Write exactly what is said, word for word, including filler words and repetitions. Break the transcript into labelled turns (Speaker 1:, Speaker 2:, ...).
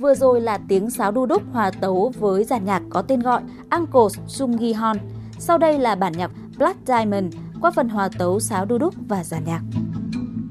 Speaker 1: Vừa rồi là tiếng sáo đu đúc hòa tấu với dàn nhạc có tên gọi Uncle's Sungi Horn. Sau đây là bản nhạc Black Diamond qua phần hòa tấu sáo đu đúc và dàn nhạc.